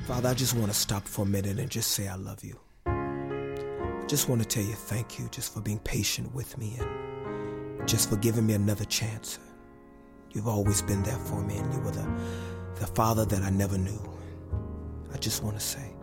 Father, I just want to stop for a minute and just say I love you. I just want to tell you thank you just for being patient with me and just for giving me another chance. You've always been there for me, and you were the father that I never knew. I just want to say